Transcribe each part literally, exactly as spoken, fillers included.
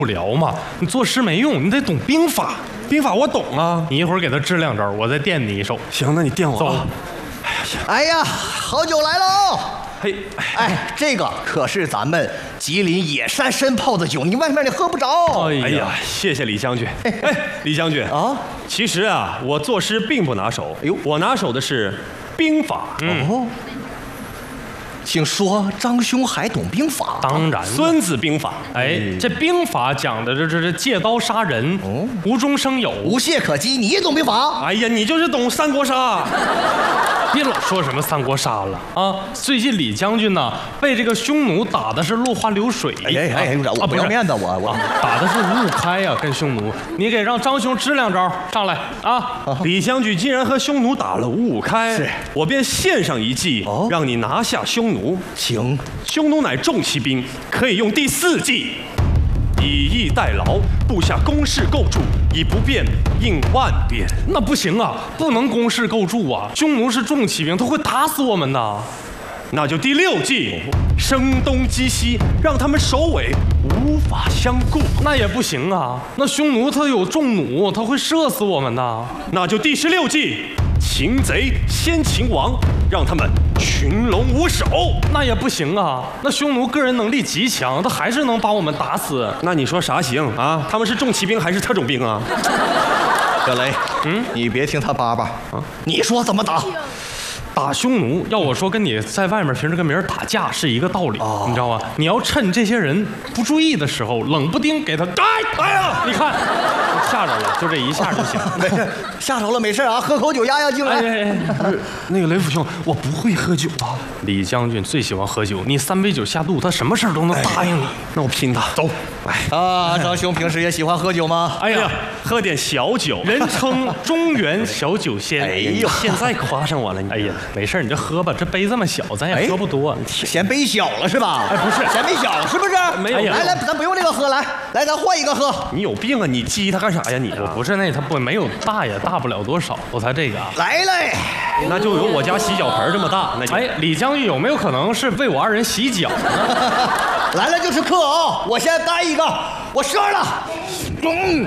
不了嘛，你作诗没用，你得懂兵法。 兵法我懂啊， 你一会儿给他支两招，我再垫你一手。 行，那你垫我。 走。 哎呀，好酒来喽！ 嘿， 哎，这个可是咱们吉林野山参泡的酒，你外面你喝不着。 哎呀，谢谢李将军。哎，李将军啊， 其实啊，我作诗并不拿手。哎呦，我拿手的是兵法。 嗯。哦，听说张兄还懂兵法？ 当然， 孙子兵法。 哎，这兵法讲的这这这借刀杀人，哦，无中生有， 无懈可击。你也懂兵法？ 哎呀，你就是懂三国杀。 别老说什么三国杀了啊！最近李将军呢，被这个匈奴打的是落花流水。 哎哎哎，我不要面子，我我打的是五五开呀，跟匈奴。你给让张兄支两招上来啊！ 李将军既然和匈奴打了五五开， 是我便献上一计，让你拿下匈奴。 请， 匈奴乃重骑兵，可以用第四计。以逸待劳，布下工事构筑，以不变应万变。 那不行啊，不能工事构筑啊！匈奴是重骑兵，他会打死我们的。 那就第六计，声东击西，让他们首尾无法相顾。 那也不行啊，那匈奴他有重弩，他会射死我们的。 那就第十六计，擒贼先擒王，让他们群龙无首。 那也不行啊，那匈奴个人能力极强，他还是能把我们打死。 那你说啥行啊？他们是重骑兵还是特种兵啊？ 小雷，嗯，你别听他叭叭啊，你说怎么打？ 打匈奴，要我说跟你在外面平时跟别人打架是一个道理，哦、你知道吗？你要趁这些人不注意的时候，冷不丁给他，哎哎呀，你看吓着了，就这一下就行。 没事，吓着了没事啊，喝口酒压压惊来。哎哎哎，那个雷府兄，我不会喝酒啊。 李将军最喜欢喝酒，你三杯酒下肚，他什么事都能答应你。 那我拼他， 走。 哎啊，张兄平时也喜欢喝酒吗？ 哎呀， 喝点小酒， 人称中原小酒仙。 哎呦，现在夸上我了， 哎呀，没事你就喝吧，这杯这么小，咱也喝不多。 嫌杯小了是吧？ 哎，不是， 嫌杯小是不是？ 没有。 来来，咱不用这个喝，来来，咱换一个喝。 你有病啊！你激他干啥呀你？ 我不是那，他不没有大也大不了多少，我才这个啊。 来来， 那就有我家洗脚盆这么大。那哎，李将军有没有可能是为我二人洗脚呢？ 来了就是客啊！我先干一个，我射了。嗯，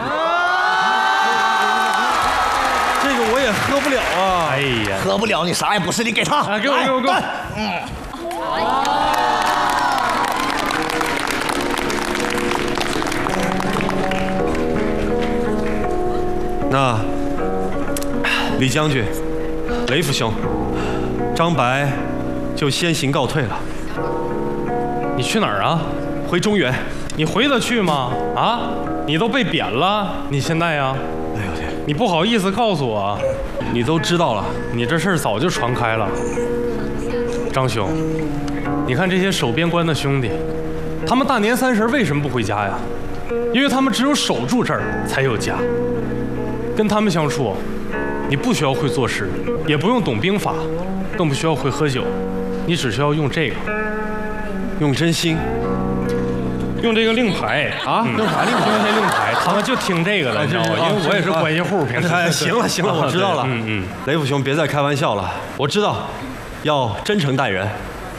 这个我也喝不了啊！ 哎呀， 喝不了你啥也不是，你给他， 啊，给我给我给我。 嗯。 那李将军、雷府兄、张白就先行告退了。 你去哪儿啊？ 回中原。 你回得去吗？啊，你都被贬了，你现在呀？ 哎呦天！ 你不好意思告诉我， 你都知道了， 你这事儿早就传开了。张兄，你看这些守边关的兄弟，他们大年三十为什么不回家呀？因为他们只有守住这儿才有家。跟他们相处，你不需要会作诗，也不用懂兵法，更不需要会喝酒，你只需要用这个， 用真心， 用这个令牌啊， 嗯、用啥令牌？ 用这令牌，他们就听这个了，你知道吗？因为我也是关系户，平时。 哎，行了行了，我知道了。 嗯嗯， 雷府兄别再开玩笑了，我知道，要真诚待人。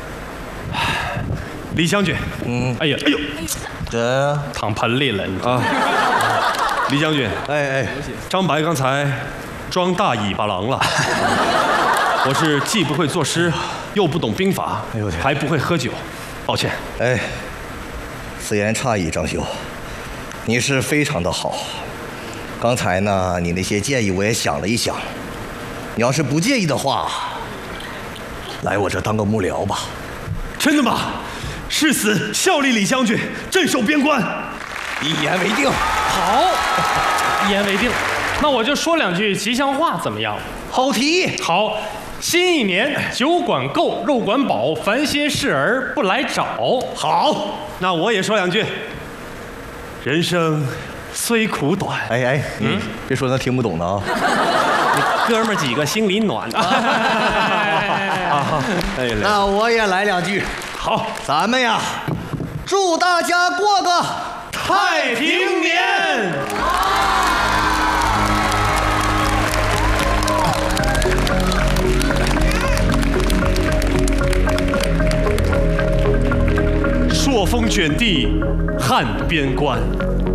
李将军， 嗯， 哎呀，哎呦， 这躺盆里了啊。李将军， 哎哎， 张白刚才装大尾巴狼了。我是既不会作诗，又不懂兵法，哎呦天，还不会喝酒，抱歉。 哎，此言差矣，张兄，你是非常的好。刚才呢，你那些建议我也想了一想，你要是不介意的话，来我这当个幕僚吧。 真的吗？誓死效力李将军，镇守边关。 一言为定。 好，一言为定。那我就说两句吉祥话，怎么样？ 好提议。 好，新一年酒管够，肉管饱，烦心事儿不来找。 好， 那我也说两句。人生虽苦短。 哎哎，嗯，别说那听不懂的啊。 你哥们儿几个心里暖。啊， 哎，那我也来两句。 好， 咱们呀，祝大家过个太平年。说朔风卷地汉边关。